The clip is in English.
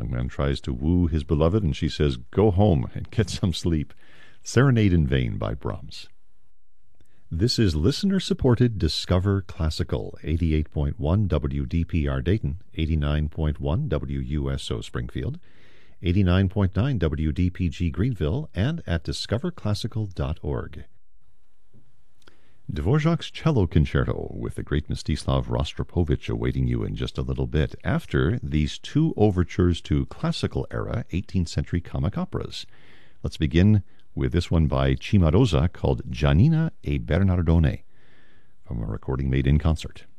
Young man tries to woo his beloved, and she says, "Go home and get some sleep." Serenade in Vain by Brahms. This is listener-supported Discover Classical, 88.1 WDPR Dayton, 89.1 WUSO Springfield, 89.9 WDPG Greenville, and at discoverclassical.org. Dvorak's Cello Concerto with the great Mstislav Rostropovich awaiting you in just a little bit after these two overtures to classical-era 18th century comic operas. Let's begin with this one by Cimarosa called Giannina e Bernardone from a recording made in concert.